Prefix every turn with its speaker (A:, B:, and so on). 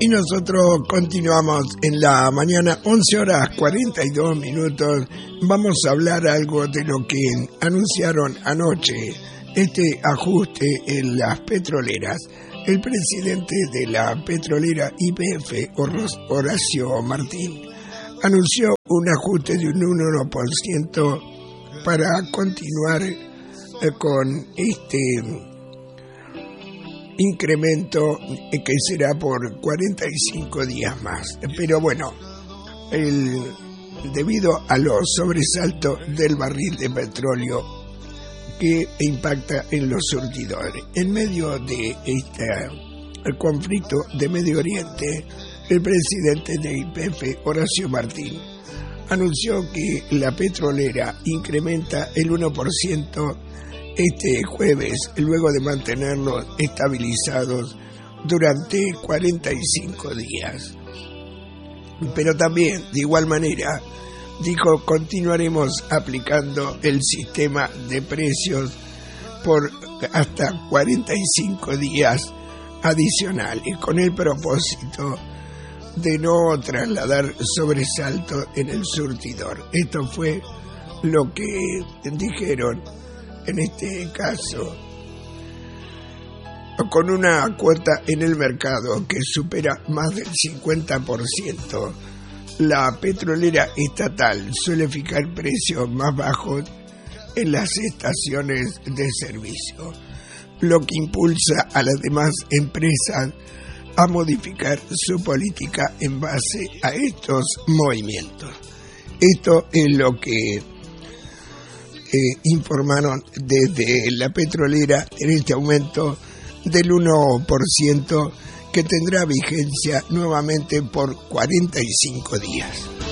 A: Y nosotros continuamos en la mañana, 11 horas 42 minutos. Vamos a hablar algo de lo que anunciaron anoche, este ajuste en las petroleras. El presidente de la petrolera YPF, Horacio Martín, anunció un ajuste de un 1% para continuar con este incremento que será por 45 días más. Pero bueno, debido a los sobresaltos del barril de petróleo que impacta en los surtidores, en medio de este conflicto de Medio Oriente, el presidente de YPF, Horacio Martín, anunció que la petrolera incrementa el 1% este jueves, luego de mantenerlos estabilizados durante 45 días. Pero también, de igual manera, dijo, continuaremos aplicando el sistema de precios por hasta 45 días adicionales, con el propósito de no trasladar sobresaltos en el surtidor. Esto fue lo que dijeron en este caso, con una cuota en el mercado que supera más del 50%, la petrolera estatal suele fijar precios más bajos en las estaciones de servicio, lo que impulsa a las demás empresas a modificar su política en base a estos movimientos. Esto es lo que informaron desde la petrolera en este aumento del 1% que tendrá vigencia nuevamente por 45 días.